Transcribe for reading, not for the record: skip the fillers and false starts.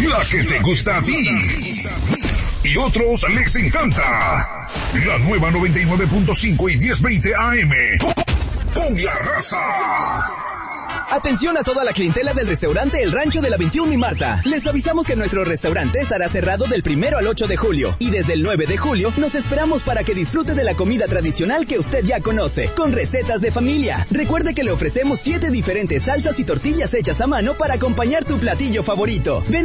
la que te gusta a ti. Y otros les encanta. La nueva 99.5 y 1020 AM. Con la raza. Atención a toda la clientela del restaurante El Rancho de la 21 y Marta. Les avisamos que nuestro restaurante estará cerrado del 1 al 8 de julio. Y desde el 9 de julio nos esperamos para que disfrute de la comida tradicional que usted ya conoce, con recetas de familia. Recuerde que le ofrecemos 7 diferentes salsas y tortillas hechas a mano para acompañar tu platillo favorito. Ven